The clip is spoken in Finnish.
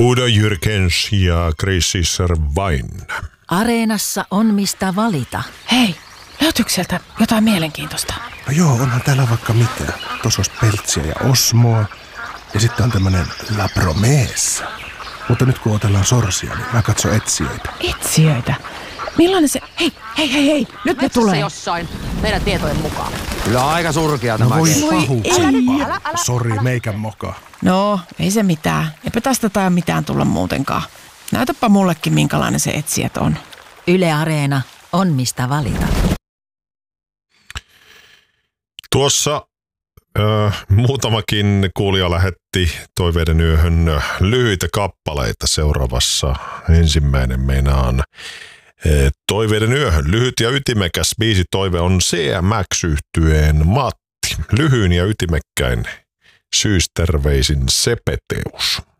Udo Jürgens ja Chris Isarvain. Areenassa on mistä valita. Hei, löytyykö sieltä jotain mielenkiintoista? No joo, onhan täällä vaikka mitä. Tuossa olisi Peltsiä ja Osmoa. Ja sitten on tämmönen La Promessa. Mutta nyt kun otellaan sorsia, niin mä katson etsijöitä. Etsijöitä? Millainen se... Hei, nyt ne tulee. Jossain meidän tietojen mukaan. Kyllä aika surkea tämä. Voi ei. Sori, meikän moka. No, ei se mitään. Eipä tästä tai mitään tulla muutenkaan. Näytäpä mullekin, minkälainen se etsijät on. Yle Areena on mistä valita. Tuossa muutamakin kuulija lähetti Toiveiden yöhön lyhyitä kappaleita. Seuraavassa ensimmäinen meinaan Toiveiden yöhön. Lyhyt ja ytimekäs biisitoive on CMX-yhtyeen Matti. Lyhyin ja ytimekkäin. Syysterveisin Sepeteus.